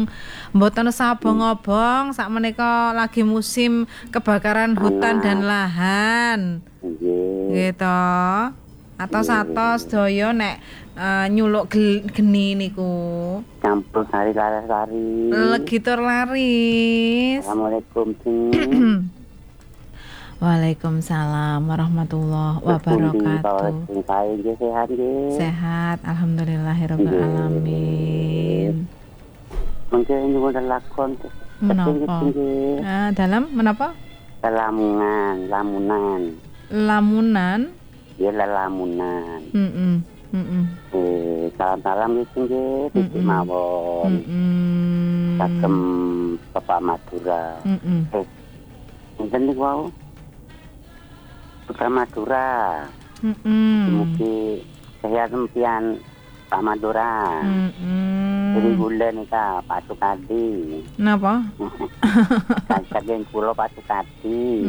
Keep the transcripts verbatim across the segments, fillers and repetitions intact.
mboten sabong-obong sak menika lagi musim kebakaran hutan Anak. dan lahan. Nggih. Gitu. Atos-atos daya nek uh, nyuluk gel- geni niku. Campur sari laras-lari. Legi tur laris. Assalamualaikum. Cing. Waalaikumsalam warahmatullahi wabarakatuh. Nggih sehat nggih. Sehat, alhamdulillahirabbil alamin. Mungkin nyuwun lakon. Menapa? Nggih. Ah, dalam menapa? Lamungan, lamunan. Lamunan. Ya lamunan. Heeh. Heeh. Eh, salam-salam nggih nggih, mawon. Heeh. Sakem Bapak Madura. Heeh. Eh, Sinten niku wau? Putra Madura. Heeh. Mugi sehat sempian Pak Madura. Heeh. Jadi gula nih kak, Pak Sukadi. Napa? Kajian pulau Pak Sukadi.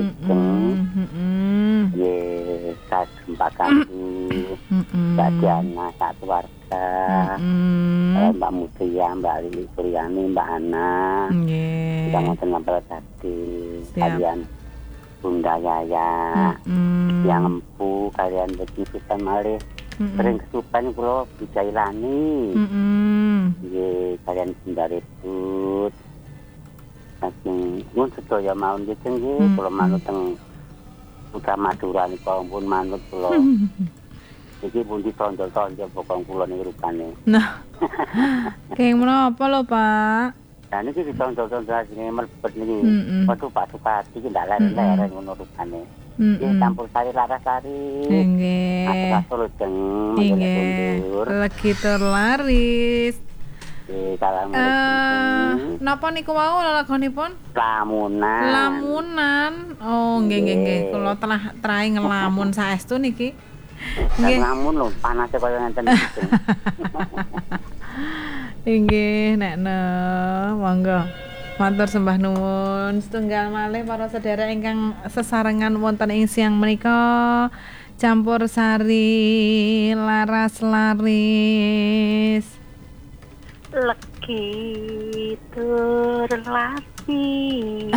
Heeh. Ye, kak Mbak Kadi, Mbak Diana, kak keluarga, Mbak Mutia, Mbak Lili Suryani, Mbak Ana, kita ngoten ngobrol tadi, kalian Bunda Yaya, yang empu, kalian begitu malih. Sering kesupan pulau Bijailani, ye kalian hindari put, saking pun sedaya mau gitu nggih, pulau manut teng Putra Madura nih kau pun manut pulau, jadi pun ditonjol-tonjol pokok pulau nih rupane. Nah, kayak menapa lo Pak? Nah ini kita ditonjol-tonjol sini melebet nih, waduh Pak Sukati tidak leren-leren menurut rupane. Nggih campur sari laras-lari. Nggih. Atas solo jeng menjadi lagi terlaris. Nggih, salam. Eh, napa niku wau lelagonipun? Lamunan. Lamunan. Oh, nggih nggih nggih. Kula telah trai ngelamun saestu niki. Nggih. Lamun lho, panase kaya ngenten iki. Nggih, nekne monggo. Matur sembah nuwun setunggal malih para sedherek ingkang sesarengan wonten ing siang menika campur sari laras laris legi tur laris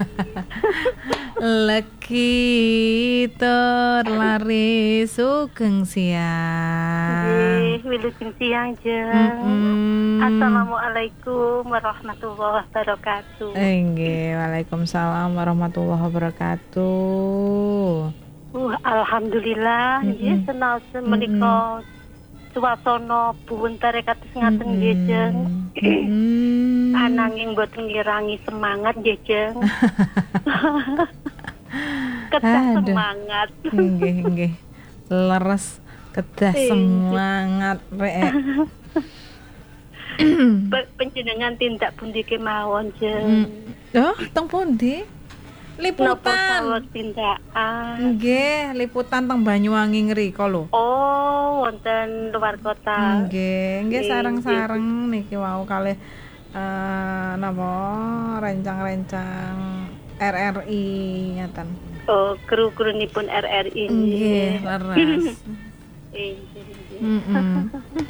legi tur laris sugeng siang nggih wilujeng siang jeng Assalamualaikum warahmatullahi wabarakatuh. Nggih, waalaikumsalam warahmatullahi wabarakatuh. Uh, alhamdulillah nggih senajan menika suasana buwenter kados ngaten nggih jeng. Ananging boten ngirangi semangat nggih jeng. Kedah semangat. Nggih, nggih. Leres kedah semangat rek. Panjenengan tindak pundi kemawon jeng. Oh, teng pundi? Liputan. Napa tindakan? Nggih, liputan teng Banyuwangi ngrika lho. Oh, wonten luar kota. Nggih, nggih sareng-sareng niki wau kalih eh napa rencang-rencang R R I ngaten. Oh, kru-krunipun R R I. Nggih, leres. Heeh.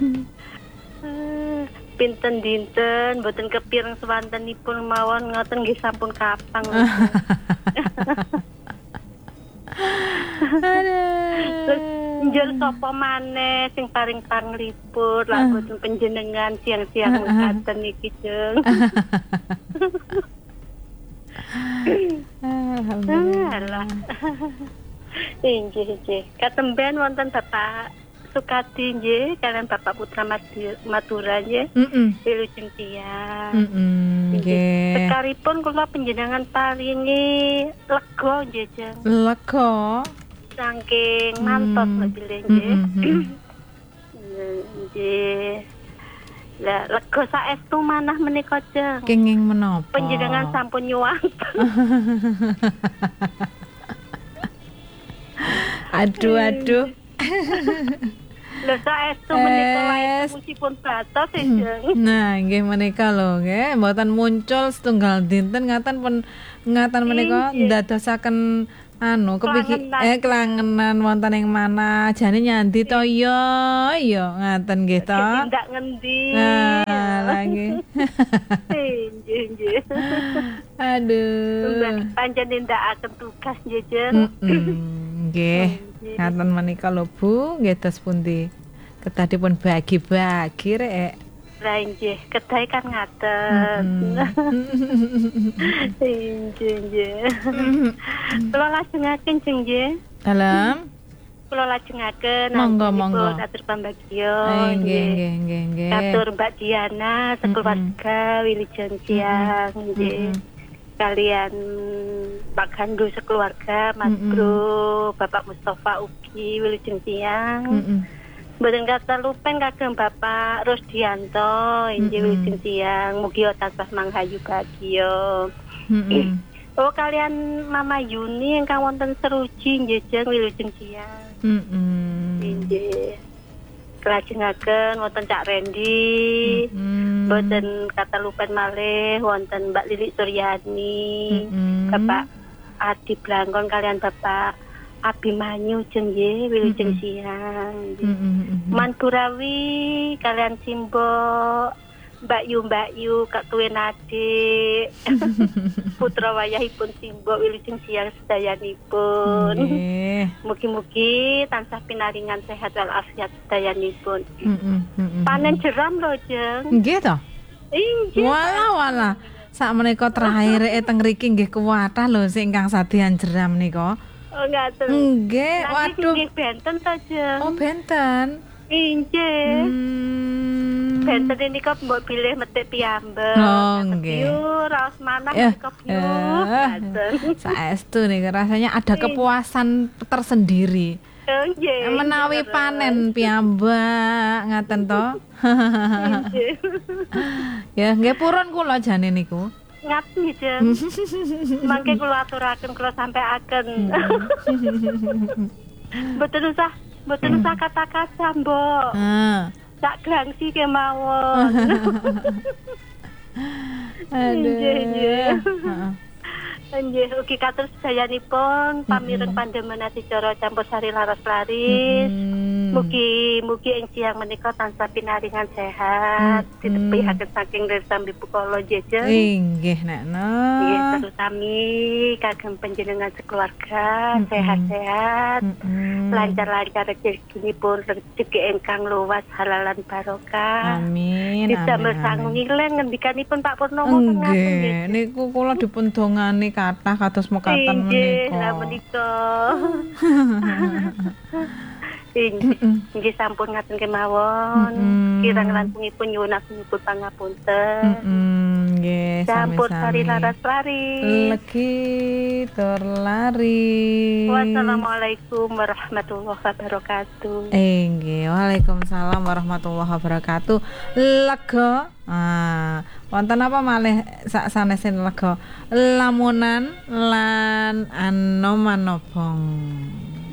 Pinten dinten boten kepireng swantenipun mawon ngoten nggih sampun kapang. Aduh. Njur sapa maneh sing paring panglipur lah boten panjenengan siang-siang mekaten niki jeng. Alhamdulillah. Inggih nggih. Katemben wonten Bapak Sukadi nggih kalian Bapak Putra Madura nggih. Heeh. Wilujeng tiyang. Heeh. Nggih. Sekaripun kula panjenengan paringi lega nggih jeng. Lega. Saking mantos lebih nggih. Nggih. Lah lega saestu manah menika jeng. Kenging menapa? Panjenengan sampun nyuwanteng. Aduh aduh. Lah saestu menika lae musipun batos jeng. Nah, nggih menika lho nggih, mboten muncul setunggal dinten ngaten pun ngaten menika ndadosaken anu kepikir eh kelangenan wonten ing mana jane nyandi to ya ya ngaten nggih to. Tindak ngendi? Nah, lagi. Aduh. Pancen nindakaken tugas njenjeng. Nggih. Ngaten menika lho Bu, nggih tos pundi? Kedah dipun bagi-bagi rek. Lah nggih, kedah kan ngaten. Nggih nggih. Kula lajengaken jeng nggih. Dalam kula lajengaken monggo monggo atur pambagio nggih nggih nggih nggih atur Mbak Diana sekeluarga Wilujeng Siang nggih kalian Pak Gandu sekeluarga Mas Bro Bapak Mustafa ugi Wilujeng Siang mboten kata lupen kagem Bapak Rosdianto inggih Wilujeng Siang mugi tansah manghayu bahagia. Oh kalian Mama Yuni ingkang wonten Seruji njejeng Wilujeng Siang. Heeh. Nggih. Kelajengaken wonten Cak Rendi. Mboten kata lupen malih wonten Mbak Lilik Suryani. Bapak Adi Blangkon kalian Bapak Abimanyu jeng nggih Wilujeng Siang. Man Burawi kalian Simbok Mbak Yu Mbak Yu Kak Tuwin adik putra wayahipun Simbok Wilujeng Siang sedayanipun mugi-mugi tansah pinaringan sehat walafiat sedayanipun. Panen jeram lho jeng nggih to inggih wala wala sak menika terakhir e teng mriki nggih kuwathah lho sing ingkang sadean jeram nika. Oh ngaten nggih waduh nggih benten to jeng. Oh benten inggih hmm. Benten ini kok mbok pilih metik piyambak. Oh nggih. Yo raos manah eh, kok yo. Saestu nih rasanya ada kepuasan tersendiri. Oh nggih. Menawi panen piyambak ngaten to. Ya nggih purun kula jane niku. Ngaten nggih, Jeng. Mangke kula aturaken kula sampaiaken. Mboten usah, mboten usah kata-kata, Mbok. Heeh. Tak glangsi kemawon. Aduh. Heeh. Nggih, ugi katur sedayanipun pamireng pandemen adicara campur sari laras laris. Mugi mugi ing siang menika tansah pinaringan sehat, ditepihaken saking resambi Bukala jejeng. Inggih nekno. Nggih, terus sami kagem panjenengan sekeluarga sehat-sehat. Lancar-lancar rezekinipun rezeki ingkang luas halalan barokah. Amin. Tidak mersangu ngileng ngendikanipun Pak Purnomo ngaten nggih. Niku kula dipun dongani kathah kados mekaten menika. Nggih, lah menika. Inggih sampun ngaten kemawon. Kirang langkungipun nyuwun agunipun pangapunten. Nggih, campur sami-sami. sari laras lari. Legi tur lari. Wassalamualaikum warahmatullahi wabarakatuh. Eh, nggih, waalaikumsalam warahmatullahi wabarakatuh. Lega. Ah, wonten apa malih sak sanesin lega? Lamunan lan anomanobong.